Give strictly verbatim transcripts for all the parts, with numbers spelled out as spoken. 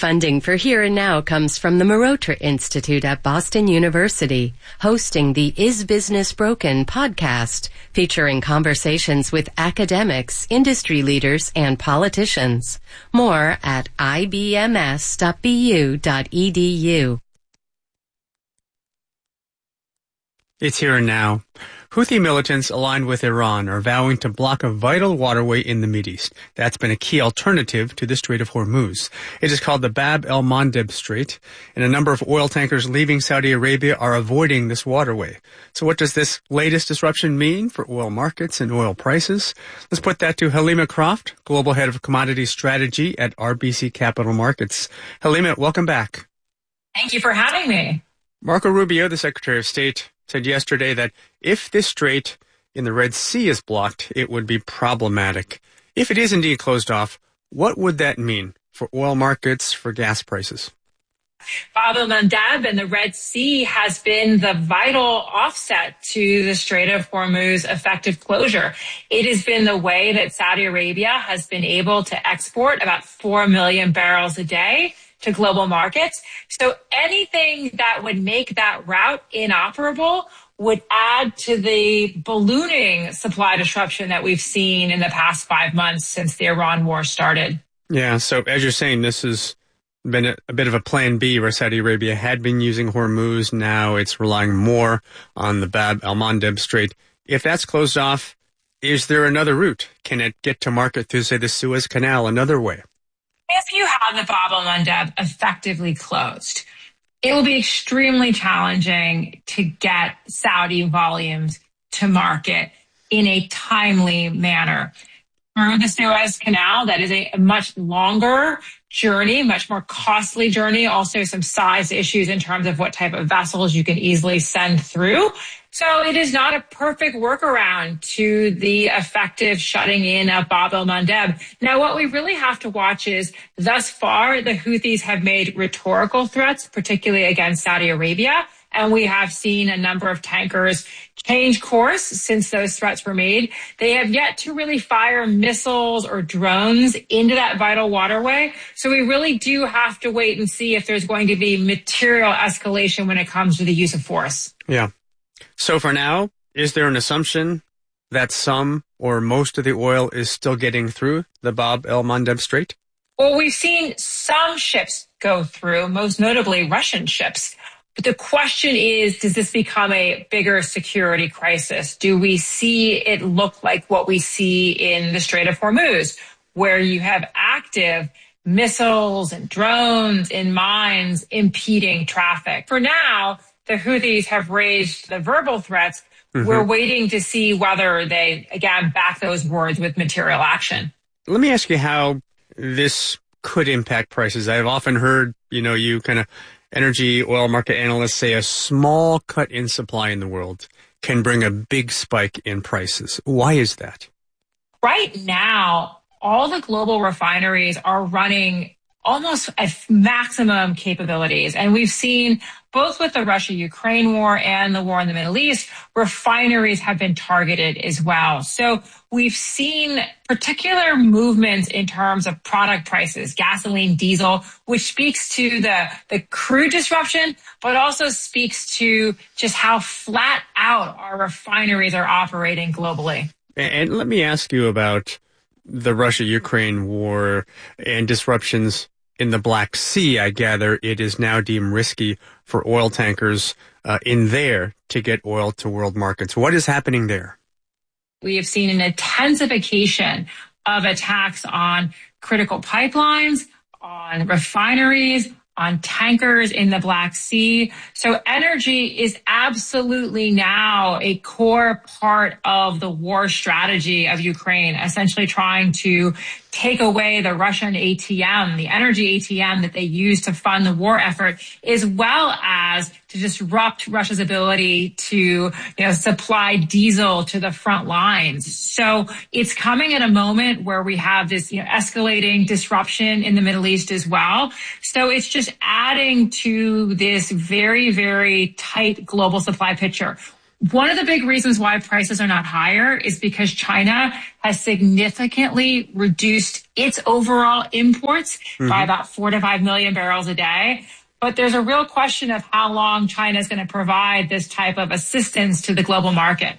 Funding for Here and Now comes from the Marotra Institute at Boston University, hosting the Is Business Broken podcast, featuring conversations with academics, industry leaders, and politicians. More at I B M S dot B U dot E D U. It's Here and Now. Houthi militants aligned with Iran are vowing to block a vital waterway in the Mideast. That's been a key alternative to the Strait of Hormuz. It is called the Bab el-Mandeb Strait, and a number of oil tankers leaving Saudi Arabia are avoiding this waterway. So what does this latest disruption mean for oil markets and oil prices? Let's put that to Halima Croft, Global Head of Commodity Strategy at R B C Capital Markets. Halima, welcome back. Thank you for having me. Marco Rubio, the Secretary of State, said yesterday that if this strait in the Red Sea is blocked, it would be problematic. If it is indeed closed off, what would that mean for oil markets, for gas prices? Bab el-Mandeb and the Red Sea has been the vital offset to the Strait of Hormuz effective closure. It has been the way that Saudi Arabia has been able to export about four million barrels a day to global markets. So anything that would make that route inoperable would add to the ballooning supply disruption that we've seen in the past five months since the Iran war started. Yeah, so as you're saying, this has been a, a bit of a plan B where Saudi Arabia had been using Hormuz. Now it's relying more on the Bab el-Mandeb Strait. If that's closed off, is there another route? Can it get to market through, say, the Suez Canal another way? If you have the Bab el-Mandeb effectively closed, it will be extremely challenging to get Saudi volumes to market in a timely manner. Through the Suez Canal, that is a much longer journey, much more costly journey, also some size issues in terms of what type of vessels you can easily send through. So it is not a perfect workaround to the effective shutting in of Bab el-Mandeb. Now, what we really have to watch is, thus far, the Houthis have made rhetorical threats, particularly against Saudi Arabia, and we have seen a number of tankers change course since those threats were made. They have yet to really fire missiles or drones into that vital waterway. So we really do have to wait and see if there's going to be material escalation when it comes to the use of force. Yeah. So for now, is there an assumption that some or most of the oil is still getting through the Bab el-Mandeb Strait? Well, we've seen some ships go through, most notably Russian ships. But the question is, does this become a bigger security crisis? Do we see it look like what we see in the Strait of Hormuz, where you have active missiles and drones and mines impeding traffic? For now, the Houthis have raised the verbal threats. Mm-hmm. We're waiting to see whether they, again, back those words with material action. Let me ask you how this could impact prices. I've often heard, you know, you kind of energy oil market analysts say a small cut in supply in the world can bring a big spike in prices. Why is that? Right now, all the global refineries are running almost at maximum capabilities. And we've seen, both with the Russia-Ukraine war and the war in the Middle East, refineries have been targeted as well. So we've seen particular movements in terms of product prices, gasoline, diesel, which speaks to the, the crude disruption, but also speaks to just how flat out our refineries are operating globally. And let me ask you about the Russia-Ukraine war and disruptions in the Black Sea. I gather it is now deemed risky for oil tankers uh, in there to get oil to world markets. What is happening there? We have seen an intensification of attacks on critical pipelines, on refineries, on tankers in the Black Sea. So energy is absolutely now a core part of the war strategy of Ukraine, essentially trying to take away the Russian A T M, the energy A T M that they use to fund the war effort, as well as to disrupt Russia's ability to, you know, supply diesel to the front lines. So it's coming at a moment where we have this, you know, escalating disruption in the Middle East as well. So it's just adding to this very, very tight global supply picture. One of the big reasons why prices are not higher is because China has significantly reduced its overall imports mm-hmm. by about four to five million barrels a day. But there's a real question of how long China is going to provide this type of assistance to the global market.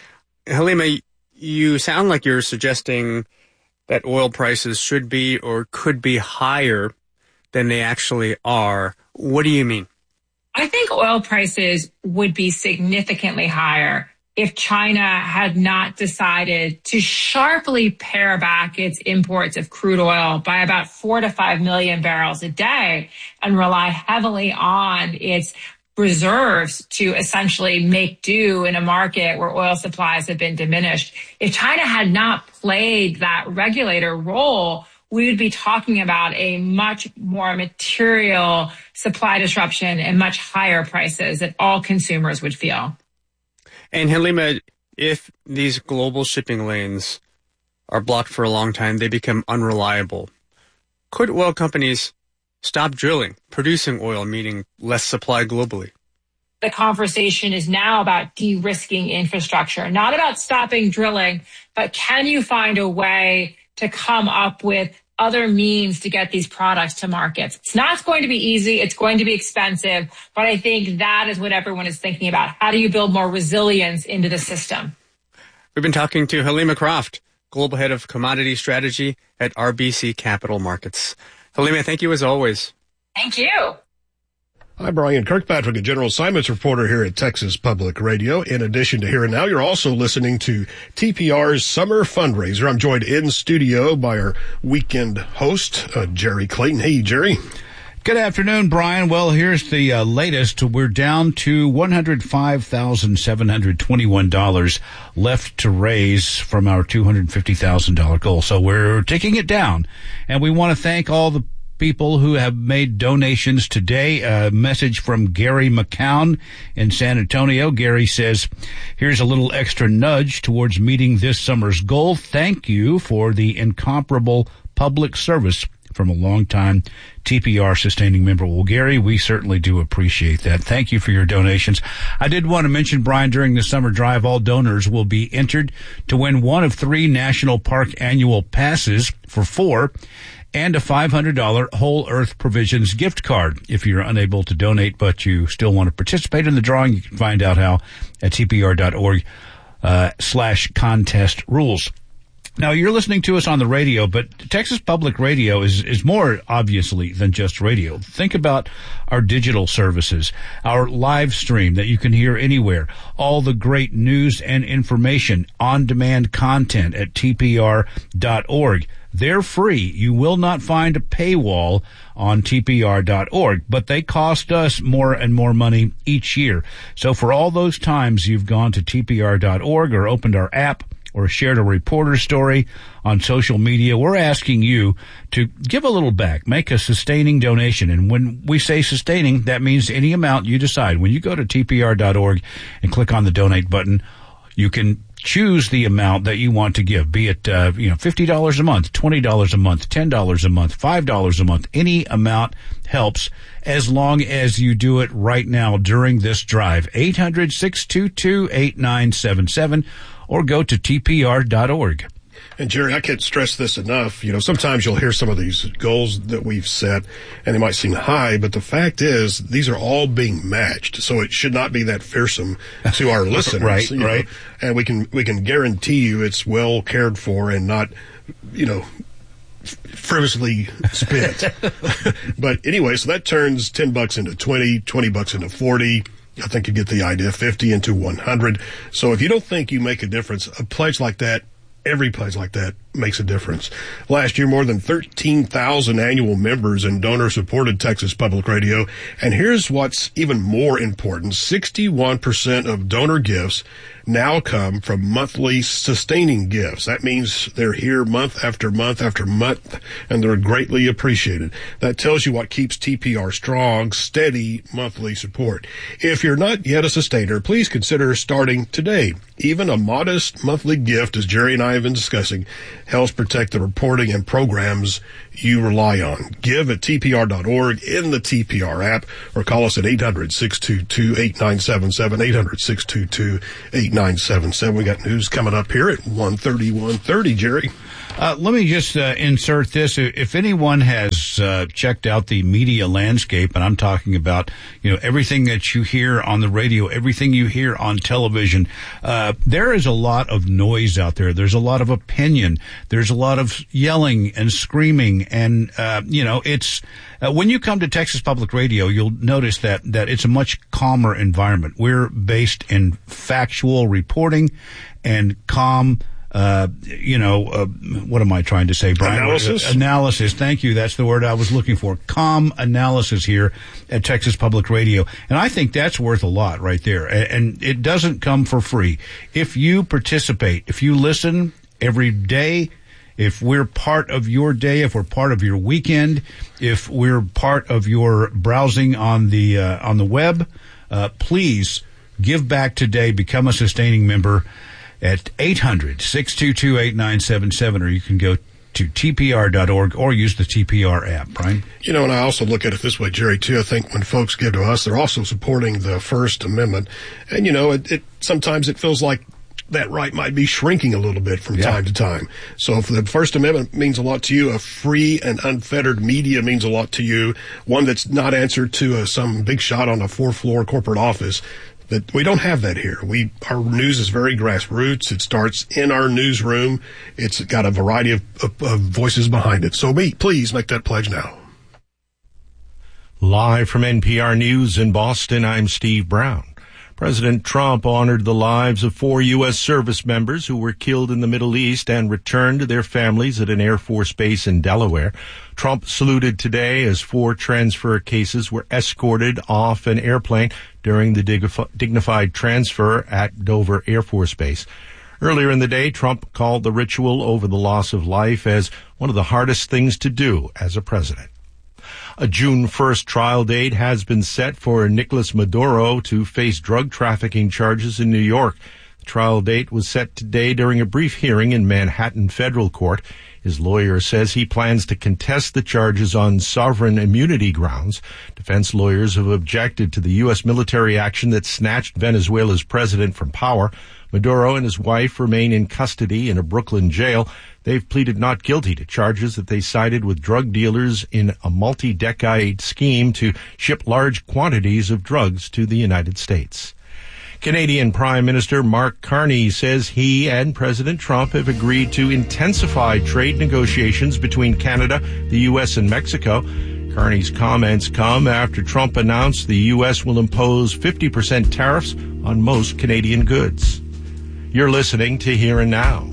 Halima, you sound like you're suggesting that oil prices should be or could be higher than they actually are. What do you mean? I think oil prices would be significantly higher if China had not decided to sharply pare back its imports of crude oil by about four to five million barrels a day and rely heavily on its reserves to essentially make do in a market where oil supplies have been diminished. If China had not played that regulator role, we would be talking about a much more material supply disruption and much higher prices that all consumers would feel. And Halima, if these global shipping lanes are blocked for a long time, they become unreliable. Could oil companies stop drilling, producing oil, meaning less supply globally? The conversation is now about de-risking infrastructure, not about stopping drilling, but can you find a way to come up with other means to get these products to markets? It's not going to be easy. It's going to be expensive. But I think that is what everyone is thinking about. How do you build more resilience into the system? We've been talking to Halima Croft, Global Head of Commodity Strategy at R B C Capital Markets. Halima, thank you as always. Thank you. Hi, Brian Kirkpatrick, a general assignments reporter here at Texas Public Radio. In addition to Here and Now, you're also listening to T P R's Summer Fundraiser. I'm joined in studio by our weekend host, uh, Jerry Clayton. Hey, Jerry. Good afternoon, Brian. Well, here's the uh, latest. We're down to one hundred five thousand seven hundred twenty-one dollars left to raise from our two hundred fifty thousand dollars goal. So we're taking it down, and we want to thank all the people who have made donations today. A message from Gary McCown in San Antonio. Gary says, here's a little extra nudge towards meeting this summer's goal. Thank you for the incomparable public service from a longtime T P R sustaining member. Well, Gary, we certainly do appreciate that. Thank you for your donations. I did want to mention, Brian, during the summer drive, all donors will be entered to win one of three National Park annual passes for four and a five hundred dollars Whole Earth Provisions gift card. If you're unable to donate but you still want to participate in the drawing, you can find out how at tpr.org uh, slash contest rules. Now, you're listening to us on the radio, but Texas Public Radio is, is more obviously than just radio. Think about our digital services, our live stream that you can hear anywhere, all the great news and information, on-demand content at t p r dot org. They're free. You will not find a paywall on t p r dot org, but they cost us more and more money each year. So for all those times you've gone to t p r dot org or opened our app or shared a reporter story on social media, we're asking you to give a little back, make a sustaining donation. And when we say sustaining, that means any amount you decide. When you go to t p r dot org and click on the donate button, you can choose the amount that you want to give, be it, uh, you know, fifty dollars a month, twenty dollars a month, ten dollars a month, five dollars a month. Any amount helps as long as you do it right now during this drive. eight hundred, six two two, eight nine seven seven or go to t p r dot org. And Jerry, I can't stress this enough. You know, sometimes you'll hear some of these goals that we've set and they might seem high, but the fact is these are all being matched. So it should not be that fearsome to our listeners. Right, you know? right. And we can, we can guarantee you it's well cared for and not, you know, frivolously spent. But anyway, so that turns ten bucks into twenty, twenty bucks into forty. I think you get the idea, fifty into one hundred. So if you don't think you make a difference, a pledge like that, every pledge like that makes a difference. Last year, more than thirteen thousand annual members and donors supported Texas Public Radio. And here's what's even more important. sixty-one percent of donor gifts now come from monthly sustaining gifts. That means they're here month after month after month, and they're greatly appreciated. That tells you what keeps T P R strong, steady monthly support. If you're not yet a sustainer, please consider starting today. Even a modest monthly gift, as Jerry and I have been discussing, helps protect the reporting and programs you rely on. Give at T P R dot org, in the T P R app, or call us at eight hundred, six two two, eight nine seven seven, eight hundred, six two two, eight nine seven seven. We got news coming up here at one thirty, one thirty, Jerry. Uh, let me just uh, insert this. If anyone has uh, checked out the media landscape, and I'm talking about, you know, everything that you hear on the radio, everything you hear on television, uh, there is a lot of noise out there. There's a lot of opinion. There's a lot of yelling and screaming. And, uh, you know, it's, uh, when you come to Texas Public Radio, you'll notice that, that it's a much calmer environment. We're based in factual reporting and calm Uh, you know, uh, what am I trying to say, Brian? Analysis? Uh, analysis. Thank you. That's the word I was looking for. Calm analysis here at Texas Public Radio. And I think that's worth a lot right there. And, and it doesn't come for free. If you participate, if you listen every day, if we're part of your day, if we're part of your weekend, if we're part of your browsing on the, uh, on the web, uh, please give back today, become a sustaining member at eight hundred, six two two, eight nine seven seven, or you can go to T P R dot org or use the T P R app, Brian. You know, and I also look at it this way, Jerry, too. I think when folks give to us, they're also supporting the First Amendment. And, you know, it, it sometimes it feels like that right might be shrinking a little bit from yeah. time to time. So if the First Amendment means a lot to you, a free and unfettered media means a lot to you, one that's not answered to uh, some big shot on a fourth-floor corporate office. That we don't have that here. We, our news is very grassroots. It starts in our newsroom. It's got a variety of, of, of voices behind it. So me, please make that pledge now. Live from N P R News in Boston, I'm Steve Brown. President Trump honored the lives of four U S service members who were killed in the Middle East and returned to their families at an Air Force base in Delaware. Trump saluted today as four transfer cases were escorted off an airplane during the dignified transfer at Dover Air Force Base. Earlier in the day, Trump called the ritual over the loss of life as one of the hardest things to do as a president. A June first trial date has been set for Nicolas Maduro to face drug trafficking charges in New York. The trial date was set today during a brief hearing in Manhattan Federal Court. His lawyer says he plans to contest the charges on sovereign immunity grounds. Defense lawyers have objected to the U S military action that snatched Venezuela's president from power. Maduro and his wife remain in custody in a Brooklyn jail. They've pleaded not guilty to charges that they sided with drug dealers in a multi-decade scheme to ship large quantities of drugs to the United States. Canadian Prime Minister Mark Carney says he and President Trump have agreed to intensify trade negotiations between Canada, the U S, and Mexico. Carney's comments come after Trump announced the U S will impose fifty percent tariffs on most Canadian goods. You're listening to Here and Now.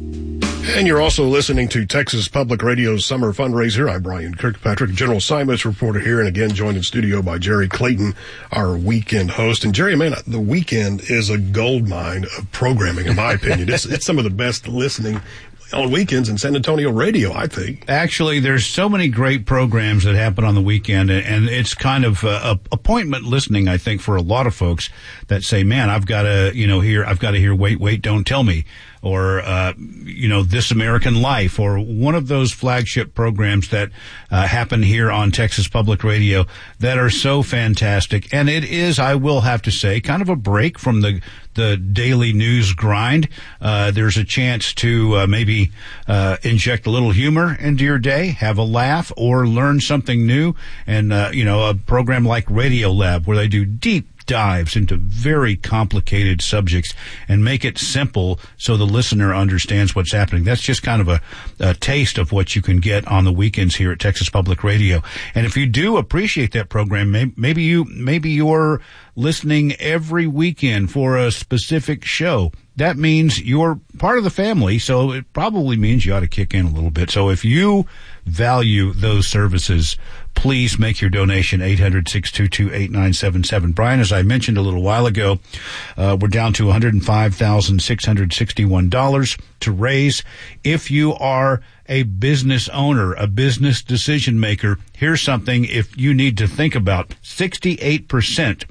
And you're also listening to Texas Public Radio's Summer Fundraiser. I'm Brian Kirkpatrick, General Assignments reporter here, and again joined in studio by Jerry Clayton, our weekend host. And Jerry, man, the weekend is a gold mine of programming, in my opinion. It's, it's some of the best listening on weekends in San Antonio radio, I think. Actually, there's so many great programs that happen on the weekend, and it's kind of uh, appointment listening, I think, for a lot of folks that say, man, I've got to, you know, hear, I've got to hear Wait, Wait, Don't Tell Me, or, uh, you know, This American Life, or one of those flagship programs that uh, happen here on Texas Public Radio that are so fantastic. And it is, I will have to say, kind of a break from the the daily news grind. Uh, there's a chance to uh, maybe uh, inject a little humor into your day, have a laugh, or learn something new. And, uh, you know, a program like Radio Lab, where they do deep dives into very complicated subjects and make it simple so the listener understands what's happening. That's just kind of a, a taste of what you can get on the weekends here at Texas Public Radio. And if you do appreciate that program, maybe, maybe you, maybe you're listening every weekend for a specific show. That means you're part of the family, so it probably means you ought to kick in a little bit. So if you value those services, please make your donation, eight hundred, six two two, eight nine seven seven. Brian, as I mentioned a little while ago, uh, we're down to one hundred five thousand six hundred sixty-one dollars to raise. If you are a business owner, a business decision maker, here's something if you need to think about. sixty-eight percent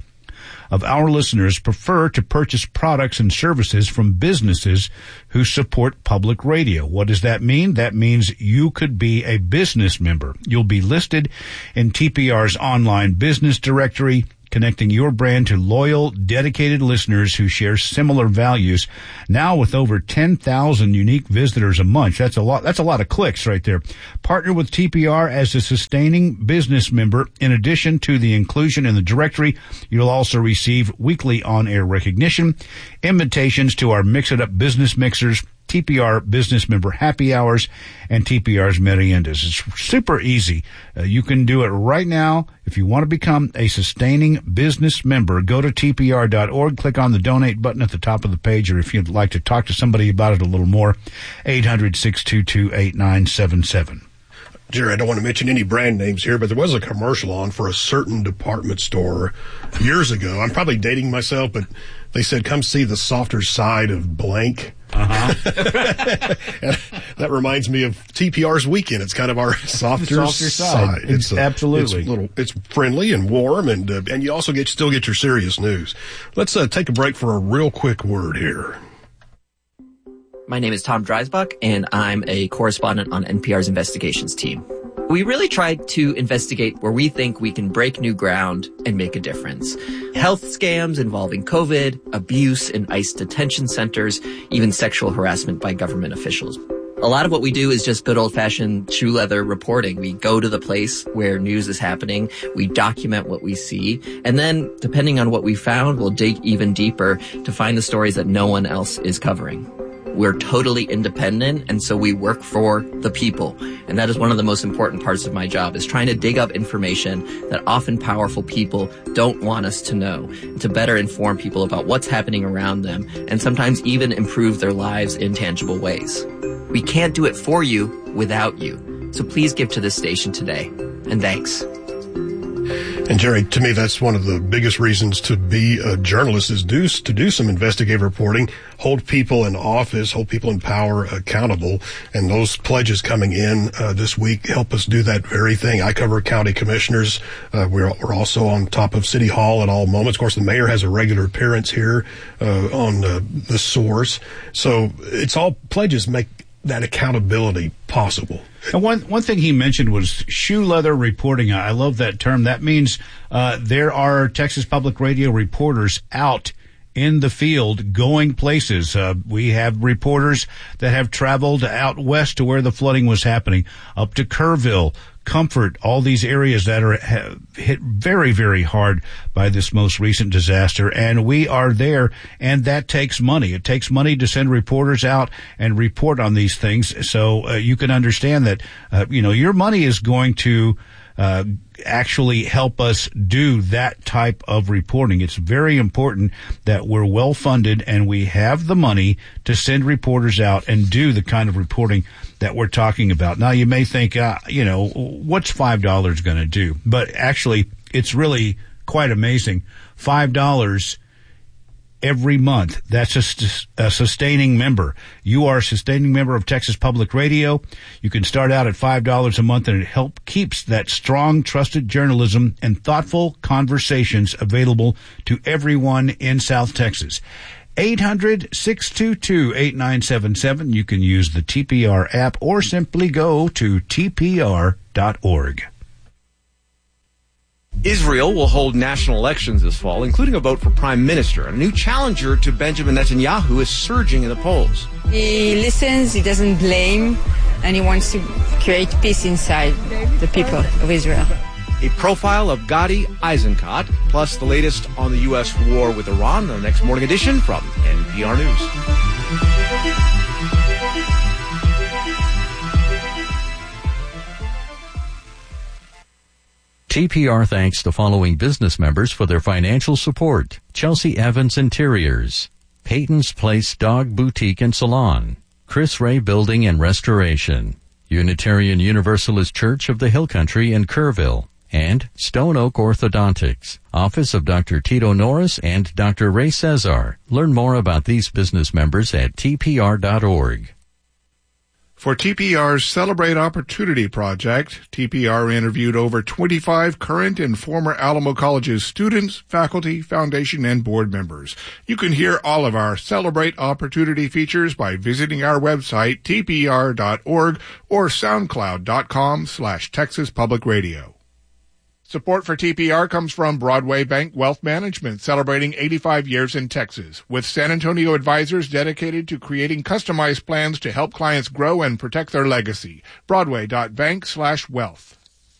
of our listeners prefer to purchase products and services from businesses who support public radio. What does that mean? That means you could be a business member. You'll be listed in T P R's online business directory, connecting your brand to loyal, dedicated listeners who share similar values. Now with over ten thousand unique visitors a month, that's a lot, that's a lot of clicks right there. Partner with T P R as a sustaining business member. In addition to the inclusion in the directory, you'll also receive weekly on-air recognition, invitations to our Mix It Up business mixers, T P R business member happy hours, and T P R's meriendas. It's super easy. Uh, you can do it right now. If you want to become a sustaining business member, go to T P R dot org, click on the donate button at the top of the page, or if you'd like to talk to somebody about it a little more, eight hundred, six two two, eight nine seven seven. Jerry, I don't want to mention any brand names here, but there was a commercial on for a certain department store years ago. I'm probably dating myself, but they said, come see the softer side of blank. Uh-huh. That reminds me of T P R's weekend. It's kind of our softer, softer side. side. It's a, Absolutely. It's little. It's friendly and warm, and uh, and you also get still get your serious news. Let's uh, take a break for a real quick word here. My name is Tom Dreisbach, and I'm a correspondent on N P R's investigations team. We really try to investigate where we think we can break new ground and make a difference. Health scams involving COVID, abuse in ICE detention centers, even sexual harassment by government officials. A lot of what we do is just good old-fashioned shoe leather reporting. We go to the place where news is happening, we document what we see, and then, depending on what we found, we'll dig even deeper to find the stories that no one else is covering. We're totally independent, and so we work for the people. And that is one of the most important parts of my job, is trying to dig up information that often powerful people don't want us to know, to better inform people about what's happening around them, and sometimes even improve their lives in tangible ways. We can't do it for you without you. So please give to this station today. And thanks. And Jerry, to me, that's one of the biggest reasons to be a journalist, is do, to do some investigative reporting, hold people in office, hold people in power accountable. And those pledges coming in uh, this week help us do that very thing. I cover county commissioners. Uh, we're, we're also on top of City Hall at all moments. Of course, the mayor has a regular appearance here uh, on uh, The Source. So it's all pledges make that accountability possible. And one one thing he mentioned was shoe leather reporting. I love that term. That means uh, there are Texas Public Radio reporters out in the field going places. Uh, we have reporters that have traveled out west to where the flooding was happening, up to Kerrville, Comfort, all these areas that are have hit very, very hard by this most recent disaster. And we are there, and that takes money. It takes money to send reporters out and report on these things. So uh, you can understand that, uh, you know, your money is going to uh actually help us do that type of reporting. It's very important that we're well funded and we have the money to send reporters out and do the kind of reporting that we're talking about. Now, you may think, uh, you know, what's five dollars going to do? But actually, it's really quite amazing. five dollars every month. That's a, a sustaining member. You are a sustaining member of Texas Public Radio. You can start out at five dollars a month, and it help keeps that strong, trusted journalism and thoughtful conversations available to everyone in South Texas. eight hundred, six two two, eight nine seven seven. You can use the T P R app or simply go to T P R dot org. Israel will hold national elections this fall, including a vote for prime minister. A new challenger to Benjamin Netanyahu is surging in the polls. He listens, he doesn't blame, and he wants to create peace inside the people of Israel. A profile of Gadi Eisenkot, plus the latest on the U S war with Iran, the next morning edition from N P R News. T P R thanks the following business members for their financial support. Chelsea Evans Interiors, Peyton's Place Dog Boutique and Salon, Chris Ray Building and Restoration, Unitarian Universalist Church of the Hill Country in Kerrville, and Stone Oak Orthodontics, Office of Doctor Tito Norris and Doctor Ray Cesar. Learn more about these business members at T P R dot org. For T P R's Celebrate Opportunity project, T P R interviewed over twenty-five current and former Alamo College's students, faculty, foundation, and board members. You can hear all of our Celebrate Opportunity features by visiting our website, T P R dot org or soundcloud.com slash Texas Public Radio. Support for T P R comes from Broadway Bank Wealth Management, celebrating eighty-five years in Texas, with San Antonio advisors dedicated to creating customized plans to help clients grow and protect their legacy. Broadway.bank slash wealth.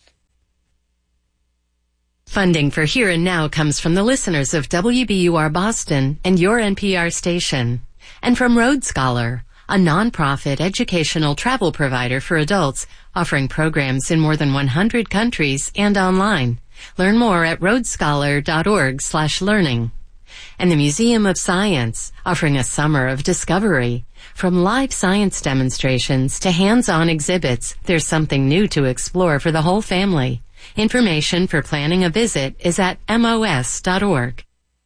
Funding for Here and Now comes from the listeners of W B U R Boston and your N P R station, and from Road Scholar, a nonprofit educational travel provider for adults offering programs in more than one hundred countries and online. Learn more at roadscholar.org slash learning. And the Museum of Science, offering a summer of discovery. From live science demonstrations to hands-on exhibits, there's something new to explore for the whole family. Information for planning a visit is at M O S dot org.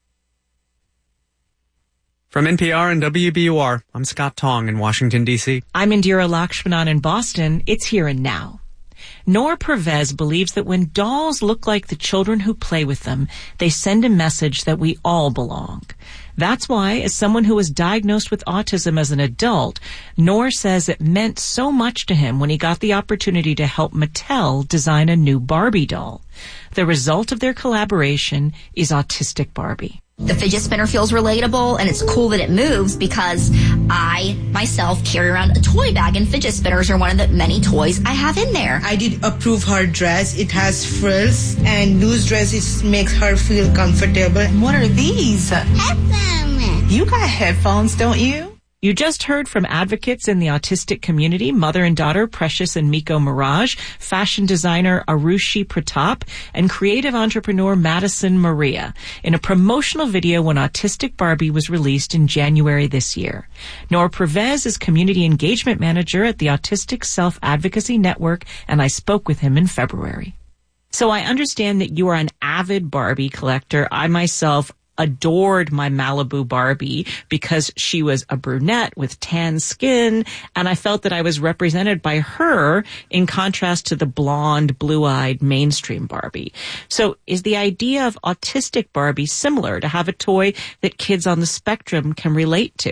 From N P R and W B U R, I'm Scott Tong in Washington, D C I'm Indira Lakshmanan in Boston. It's Here and Now. Noor Pervez believes that when dolls look like the children who play with them, they send a message that we all belong. That's why, as someone who was diagnosed with autism as an adult, Noor says it meant so much to him when he got the opportunity to help Mattel design a new Barbie doll. The result of their collaboration is Autistic Barbie. The fidget spinner feels relatable, and it's cool that it moves because I, myself, carry around a toy bag, and fidget spinners are one of the many toys I have in there. I did approve her dress. It has frills, and loose dresses makes her feel comfortable. What are these? Headphones. You got headphones, don't you? You just heard from advocates in the autistic community, mother and daughter Precious and Miko Mirage, fashion designer Arushi Pratap, and creative entrepreneur Madison Maria in a promotional video when Autistic Barbie was released in January this year. Noor Pervez is community engagement manager at the Autistic Self-Advocacy Network, and I spoke with him in February. So I understand that you are an avid Barbie collector. I myself adored my Malibu Barbie because she was a brunette with tan skin, and I felt that I was represented by her in contrast to the blonde, blue-eyed mainstream Barbie. So is the idea of Autistic Barbie similar, to have a toy that kids on the spectrum can relate to?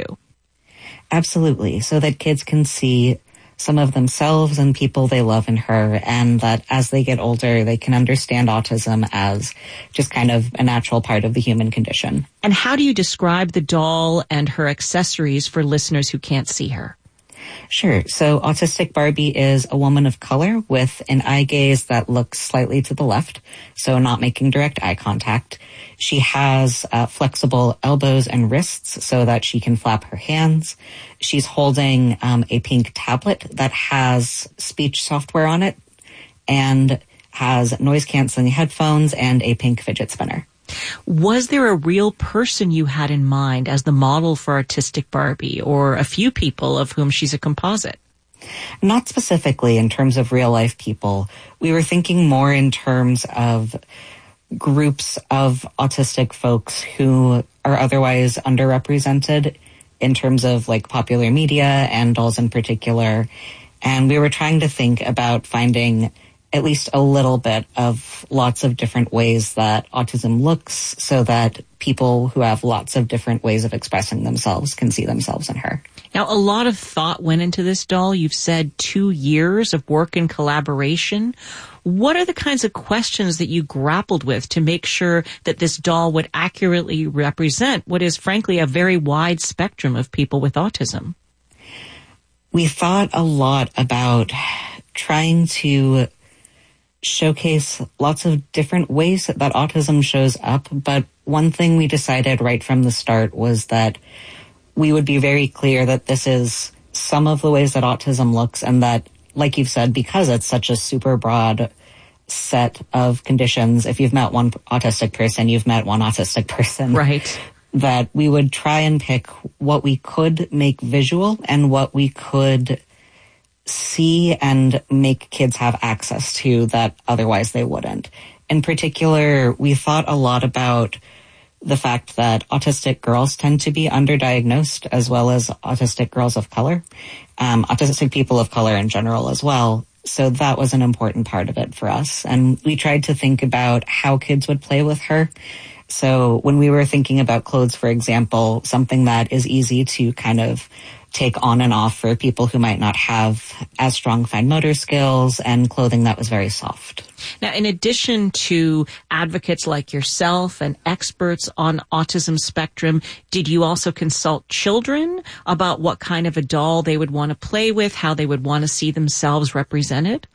Absolutely, so that kids can see some of themselves and people they love in her, and that as they get older, they can understand autism as just kind of a natural part of the human condition. And how do you describe the doll and her accessories for listeners who can't see her? Sure. So Autistic Barbie is a woman of color with an eye gaze that looks slightly to the left, so not making direct eye contact. She has uh, flexible elbows and wrists so that she can flap her hands. She's holding um, a pink tablet that has speech software on it and has noise-canceling headphones and a pink fidget spinner. Was there a real person you had in mind as the model for Autistic Barbie, or a few people of whom she's a composite? Not specifically in terms of real-life people. We were thinking more in terms of groups of autistic folks who are otherwise underrepresented in terms of like popular media and dolls in particular. And we were trying to think about finding at least a little bit of lots of different ways that autism looks so that people who have lots of different ways of expressing themselves can see themselves in her. Now, a lot of thought went into this doll. You've said two years of work and collaboration. What are the kinds of questions that you grappled with to make sure that this doll would accurately represent what is, frankly, a very wide spectrum of people with autism? We thought a lot about trying to showcase lots of different ways that autism shows up, but one thing we decided right from the start was that we would be very clear that this is some of the ways that autism looks, and that, like you've said, because it's such a super broad set of conditions, if you've met one autistic person, you've met one autistic person. Right. That we would try and pick what we could make visual and what we could see and make kids have access to that otherwise they wouldn't. In particular, we thought a lot about the fact that autistic girls tend to be underdiagnosed as well as autistic girls of color, um, autistic people of color in general as well. So that was an important part of it for us. And we tried to think about how kids would play with her. So when we were thinking about clothes, for example, something that is easy to kind of take on and off for people who might not have as strong fine motor skills, and clothing that was very soft. Now, in addition to advocates like yourself and experts on autism spectrum, did you also consult children about what kind of a doll they would want to play with, how they would want to see themselves represented?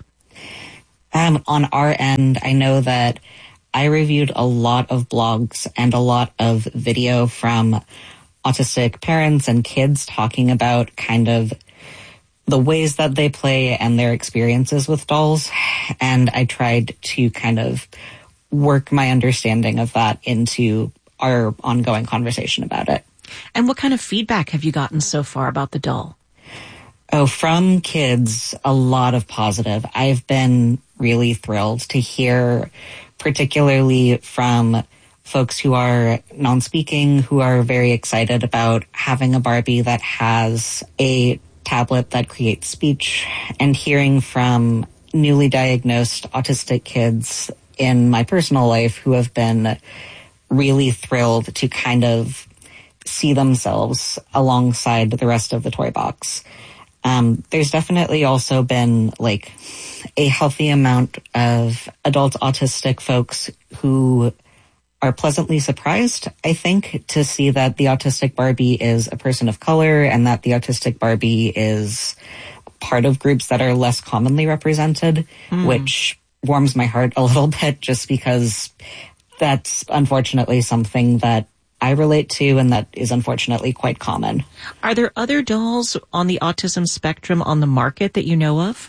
Um, on our end, I know that I reviewed a lot of blogs and a lot of video from autistic parents and kids talking about kind of the ways that they play and their experiences with dolls. And I tried to kind of work my understanding of that into our ongoing conversation about it. And what kind of feedback have you gotten so far about the doll? Oh, from kids, a lot of positive. I've been really thrilled to hear, particularly from folks who are non-speaking, who are very excited about having a Barbie that has a tablet that creates speech, and hearing from newly diagnosed autistic kids in my personal life who have been really thrilled to kind of see themselves alongside the rest of the toy box. Um, there's definitely also been like a healthy amount of adult autistic folks who are pleasantly surprised, I think, to see that the autistic Barbie is a person of color and that the autistic Barbie is part of groups that are less commonly represented, mm. which warms my heart a little bit just because that's unfortunately something that I relate to and that is unfortunately quite common. Are there other dolls on the autism spectrum on the market that you know of?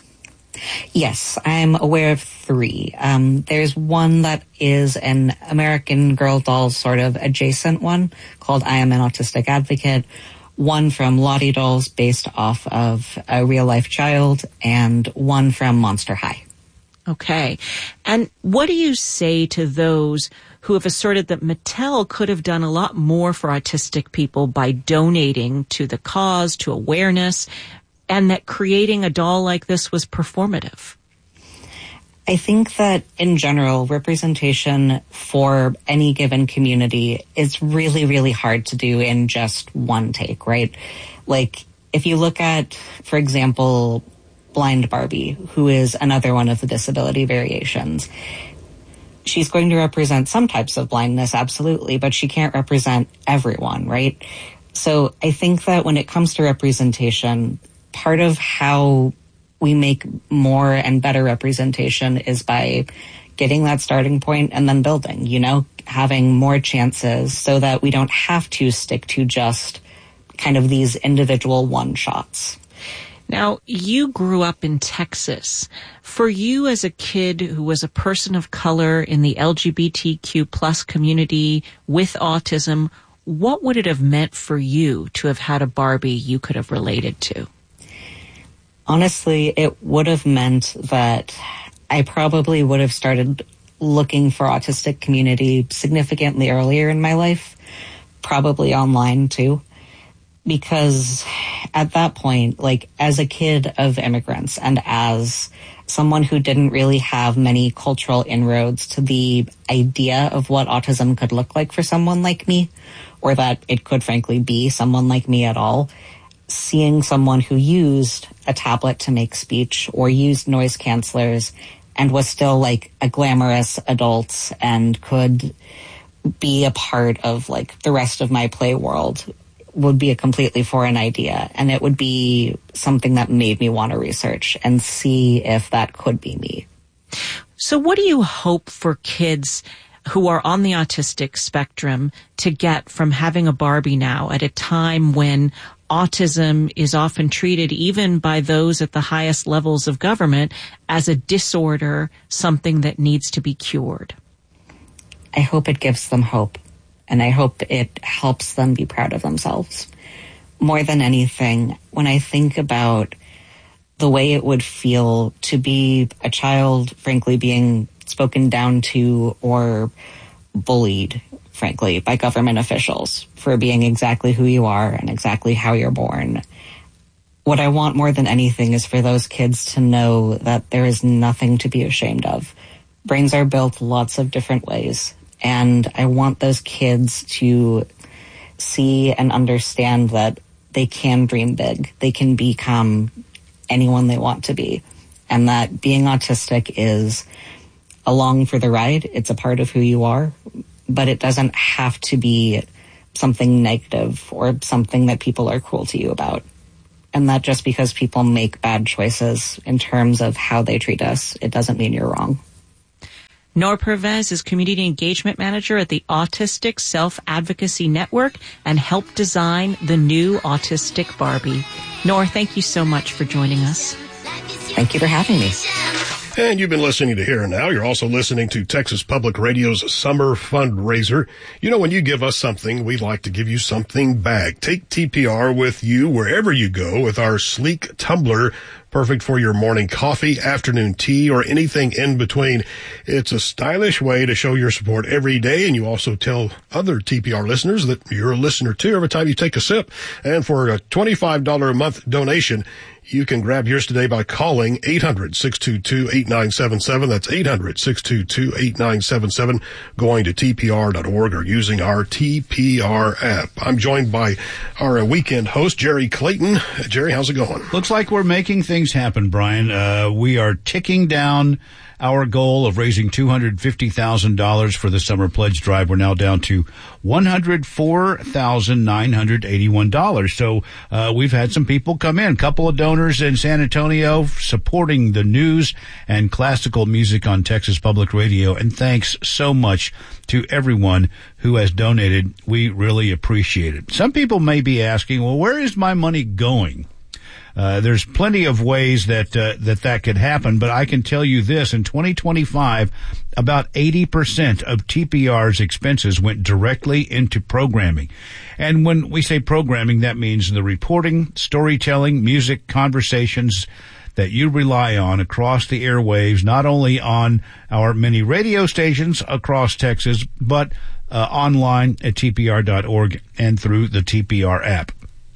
Yes, I'm aware of three. Um, there's one that is an American Girl doll sort of adjacent one called I Am an Autistic Advocate, one from Lottie Dolls based off of a real-life child, and one from Monster High. Okay. And what do you say to those who have asserted that Mattel could have done a lot more for autistic people by donating to the cause, to awareness, and that creating a doll like this was performative? I think that in general, representation for any given community is really, really hard to do in just one take, right? Like, if you look at, for example, Blind Barbie, who is another one of the disability variations, she's going to represent some types of blindness, absolutely, but she can't represent everyone, right? So I think that when it comes to representation, part of how we make more and better representation is by getting that starting point and then building, you know, having more chances so that we don't have to stick to just kind of these individual one-shots. Now, you grew up in Texas. For you as a kid who was a person of color in the L G B T Q plus community with autism, what would it have meant for you to have had a Barbie you could have related to? Honestly, it would have meant that I probably would have started looking for autistic community significantly earlier in my life, probably online too, because at that point, like as a kid of immigrants and as someone who didn't really have many cultural inroads to the idea of what autism could look like for someone like me, or that it could frankly be someone like me at all, seeing someone who used a tablet to make speech or used noise cancelers and was still like a glamorous adult and could be a part of like the rest of my play world would be a completely foreign idea. And it would be something that made me want to research and see if that could be me. So what do you hope for kids who are on the autistic spectrum to get from having a Barbie now at a time when autism is often treated, even by those at the highest levels of government, as a disorder, something that needs to be cured? I hope it gives them hope, and I hope it helps them be proud of themselves. More than anything, when I think about the way it would feel to be a child, frankly, being spoken down to or bullied frankly, by government officials for being exactly who you are and exactly how you're born. What I want more than anything is for those kids to know that there is nothing to be ashamed of. Brains are built lots of different ways, and I want those kids to see and understand that they can dream big. They can become anyone they want to be, and that being autistic is along for the ride. It's a part of who you are, but it doesn't have to be something negative or something that people are cruel to you about. And that just because people make bad choices in terms of how they treat us, it doesn't mean you're wrong. Nor Pervez is Community Engagement Manager at the Autistic Self-Advocacy Network and helped design the new Autistic Barbie. Nor, thank you so much for joining us. Thank you for having me. And you've been listening to Here and Now. You're also listening to Texas Public Radio's Summer Fundraiser. You know, when you give us something, we'd like to give you something back. Take T P R with you wherever you go with our sleek tumbler, perfect for your morning coffee, afternoon tea, or anything in between. It's a stylish way to show your support every day, and you also tell other T P R listeners that you're a listener too every time you take a sip. And for a twenty-five dollars a month donation, you can grab yours today by calling eight hundred, six two two, eight nine seven seven. That's eight hundred, six two two, eight nine seven seven, going to T P R dot org or using our T P R app. I'm joined by our weekend host, Jerry Clayton. Jerry, how's it going? Looks like we're making things happen, Brian. Uh, we are ticking down our goal of raising two hundred fifty thousand dollars for the summer pledge drive. We're now down to one hundred four thousand nine hundred eighty-one dollars. So uh, we've had some people come in, a couple of donors in San Antonio supporting the news and classical music on Texas Public Radio. And thanks so much to everyone who has donated. We really appreciate it. Some people may be asking, well, where is my money going? Uh, there's plenty of ways that, uh, that that could happen, but I can tell you this, in twenty twenty-five, about eighty percent of T P R's expenses went directly into programming. And when we say programming, that means the reporting, storytelling, music, conversations that you rely on across the airwaves, not only on our many radio stations across Texas, but uh, online at T P R dot org and through the T P R app.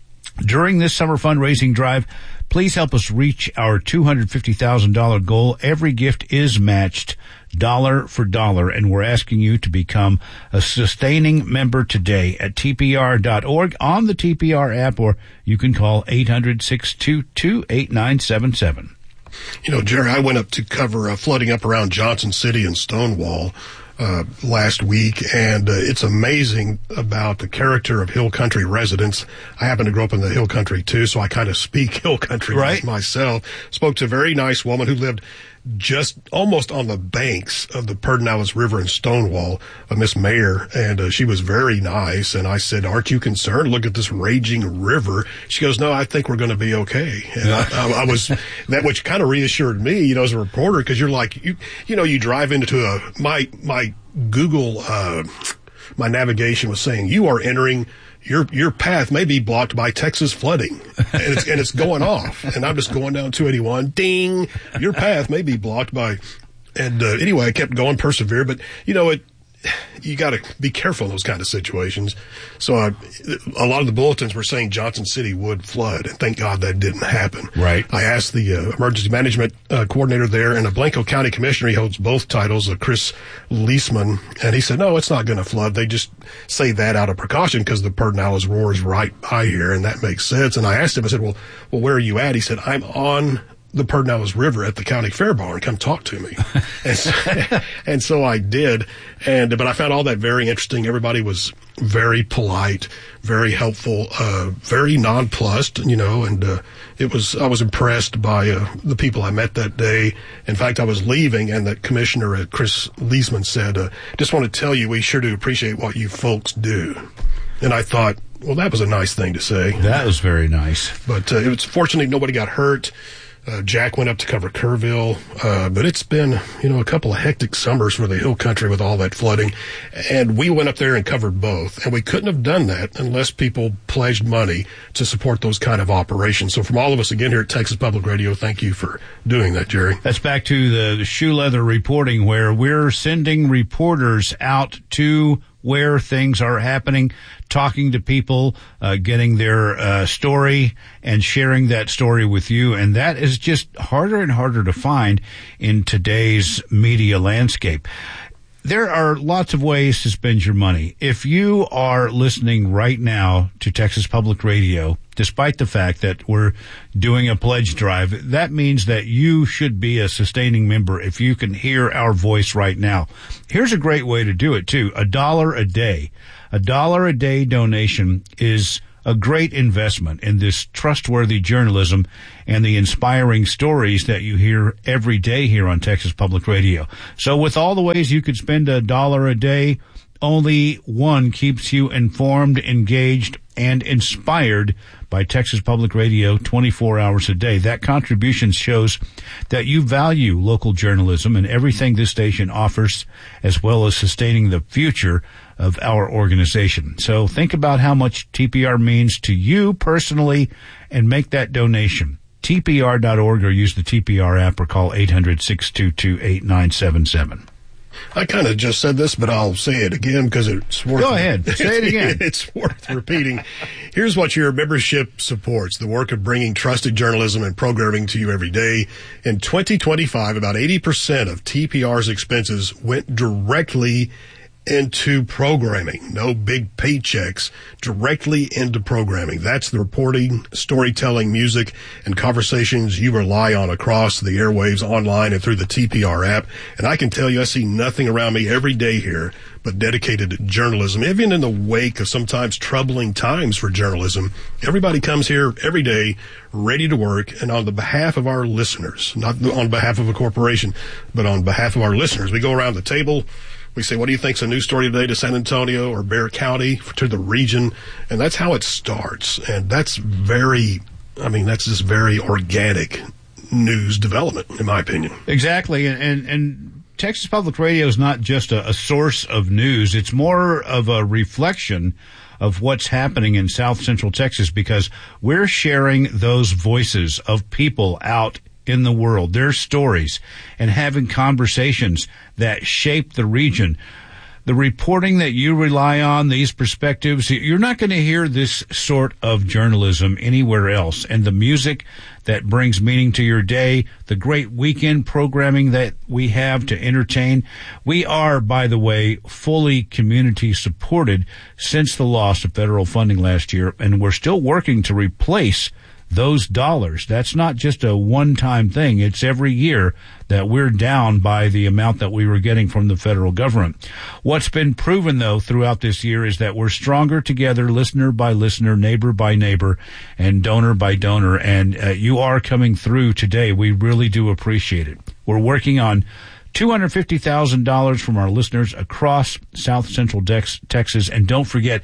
During this summer fundraising drive, please help us reach our two hundred fifty thousand dollars goal. Every gift is matched dollar for dollar, and we're asking you to become a sustaining member today at T P R dot org on the T P R app, or you can call eight hundred, six two two, eight nine seven seven. You know, Jerry, I went up to cover uh, flooding up around Johnson City and Stonewall Uh, last week, and uh, it's amazing about the character of Hill Country residents. I happen to grow up in the Hill Country too, so I kind of speak Hill Country right. myself. Spoke to a very nice woman who lived just almost on the banks of the Pedernales River in Stonewall, uh, Miss Mayer, and uh, she was very nice. And I said, "Aren't you concerned? Look at this raging river." She goes, "No, I think we're going to be okay." And I, I, I was that, which kind of reassured me, you know, as a reporter, because you're like, you, you know, you drive into a my my Google, uh, my navigation was saying you are entering. Your your path may be blocked by Texas flooding, and it's and it's going off. And I'm just going down two eighty-one. Ding! Your path may be blocked by. And uh, anyway, I kept going, persevere. But you know, it you got to be careful in those kind of situations. So I, a lot of the bulletins were saying Johnson City would flood, and thank God that didn't happen. Right. I asked the uh, emergency management uh, coordinator there, and the Blanco County Commissioner, he holds both titles, uh, Chris Leisman, and he said, no, it's not going to flood. They just say that out of precaution because the Pedernales Roar is right by here, and that makes sense. And I asked him, I said, well, well, where are you at? He said, I'm on the Pedernales River at the county fair barn. Come talk to me. and, so, and so I did. And, but I found all that very interesting. Everybody was very polite, very helpful, uh, very nonplussed, you know, and, uh, it was, I was impressed by, uh, the people I met that day. In fact, I was leaving and the commissioner, uh, Chris Leisman, said, uh, just want to tell you, we sure do appreciate what you folks do. And I thought, well, that was a nice thing to say. That was very nice. But, uh, it was fortunately nobody got hurt. Uh, Jack went up to cover Kerrville, uh, but it's been, you know, a couple of hectic summers for the Hill Country with all that flooding. And we went up there and covered both. And we couldn't have done that unless people pledged money to support those kind of operations. So from all of us again here at Texas Public Radio, thank you for doing that, Jerry. That's back to the, the shoe leather reporting, where we're sending reporters out to where things are happening, talking to people, uh, getting their uh, story and sharing that story with you. And that is just harder and harder to find in today's media landscape. There are lots of ways to spend your money. If you are listening right now to Texas Public Radio, despite the fact that we're doing a pledge drive, that means that you should be a sustaining member if you can hear our voice right now. Here's a great way to do it, too. A dollar a day. A dollar a day donation is a great investment in this trustworthy journalism and the inspiring stories that you hear every day here on Texas Public Radio. So with all the ways you could spend a dollar a day, only one keeps you informed, engaged, and inspired by Texas Public Radio twenty-four hours a day. That contribution shows that you value local journalism and everything this station offers, as well as sustaining the future of our organization. So think about how much T P R means to you personally and make that donation. T P R dot org or use the T P R app or call eight hundred, six two two, eight nine seven seven. I kind of just said this, but I'll say it again because it's worth Go ahead. Say it again. It's worth repeating. Here's what your membership supports: the work of bringing trusted journalism and programming to you every day. In twenty twenty-five, about eighty percent of T P R's expenses went directly into programming. No big paychecks, directly into programming. That's the reporting, storytelling, music, and conversations you rely on across the airwaves, online, and through the T P R app. And I can tell you, I see nothing around me every day here but dedicated to journalism. Even in the wake of sometimes troubling times for journalism, everybody comes here every day ready to work, and on the behalf of our listeners, not on behalf of a corporation, but on behalf of our listeners, we go around the table. We say, what do you think's a news story today to San Antonio or Bexar County, to the region? And that's how it starts. And that's very, I mean, that's just very organic news development, in my opinion. Exactly. And, and, and Texas Public Radio is not just a, a source of news. It's more of a reflection of what's happening in South Central Texas, because we're sharing those voices of people out in the world, their stories, and having conversations that shape the region. The reporting that you rely on, these perspectives, you're not going to hear this sort of journalism anywhere else. And the music that brings meaning to your day, the great weekend programming that we have to entertain. We are, by the way, fully community supported since the loss of federal funding last year, and we're still working to replace those dollars. That's not just a one-time thing. It's every year that we're down by the amount that we were getting from the federal government. What's been proven, though, throughout this year is that we're stronger together, listener by listener, neighbor by neighbor, and donor by donor. And uh, you are coming through today. We really do appreciate it. We're working on two hundred fifty thousand dollars from our listeners across South Central Dex, Texas. And don't forget,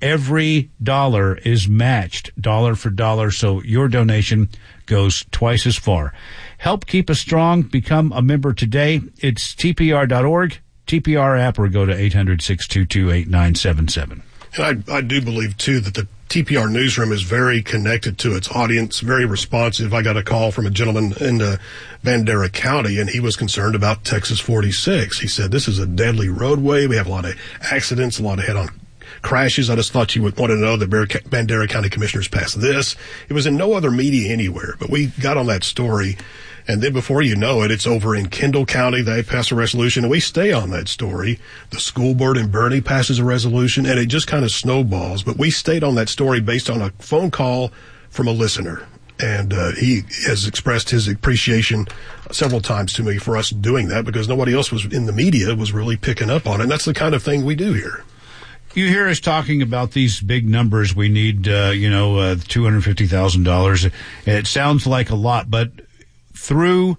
every dollar is matched dollar for dollar, so your donation goes twice as far. Help keep us strong. Become a member today. It's T P R dot org, T P R app, or go to eight hundred, six two two, eight nine seven seven. And I, I do believe, too, that the T P R newsroom is very connected to its audience, very responsive. I got a call from a gentleman in uh, Bandera County, and he was concerned about Texas forty-six. He said, this is a deadly roadway. We have a lot of accidents, a lot of head-on crashes. I just thought you would want to know that Bandera County commissioners passed this. It was in no other media anywhere, but we got on that story. And then before you know it, it's over in Kendall County. They pass a resolution, and we stay on that story. The school board in Bernie passes a resolution, and it just kind of snowballs. But we stayed on that story based on a phone call from a listener. And uh, he has expressed his appreciation several times to me for us doing that, because nobody else was in the media was really picking up on it. And that's the kind of thing we do here. You hear us talking about these big numbers. We need, uh, you know, uh, two hundred fifty thousand dollars. It sounds like a lot, but through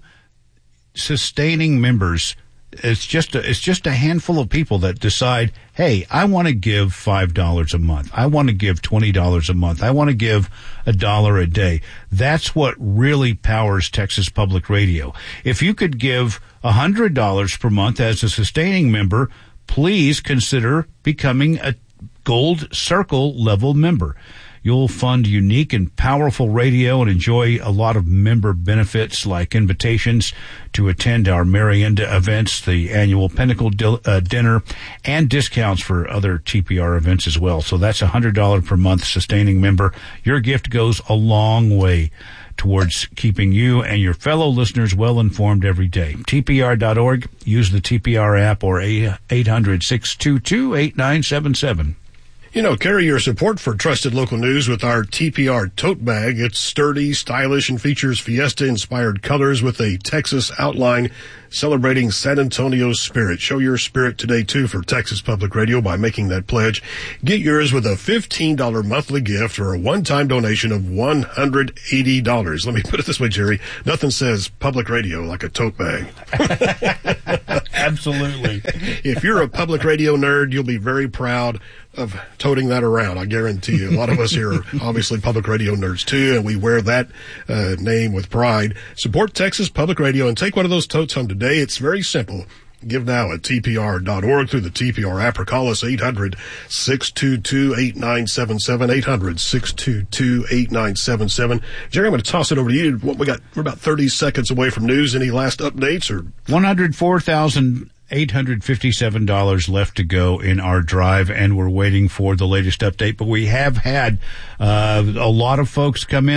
sustaining members, it's just a, it's just a handful of people that decide, hey, I want to give five dollars a month. I want to give twenty dollars a month. I want to give a dollar a day. That's what really powers Texas Public Radio. If you could give one hundred dollars per month as a sustaining member, please consider becoming a Gold Circle level member. You'll fund unique and powerful radio and enjoy a lot of member benefits like invitations to attend our Marienda events, the annual Pinnacle di- uh, dinner, and discounts for other T P R events as well. So that's one hundred dollars per month sustaining member. Your gift goes a long way towards keeping you and your fellow listeners well informed every day. T P R dot org. Use the T P R app or eight hundred, six two two, eight nine seven seven. You know, carry your support for trusted local news with our T P R tote bag. It's sturdy, stylish, and features Fiesta-inspired colors with a Texas outline celebrating San Antonio's spirit. Show your spirit today, too, for Texas Public Radio by making that pledge. Get yours with a fifteen dollars monthly gift or a one-time donation of one hundred eighty dollars. Let me put it this way, Jerry. Nothing says public radio like a tote bag. Absolutely. If you're a public radio nerd, you'll be very proud of toting that around. I guarantee you. A lot of us here are obviously public radio nerds too, and we wear that uh, name with pride. Support Texas Public Radio and take one of those totes home today. It's very simple. Give now at T P R dot org through the T P R app or call us eight hundred, six two two, eight nine seven seven, eight hundred, six two two, eight nine seven seven. Jerry, I'm going to toss it over to you. What we got, we're about thirty seconds away from news. Any last updates? Or one hundred four thousand eight hundred fifty-seven dollars left to go in our drive, and we're waiting for the latest update. But we have had uh, a lot of folks come in.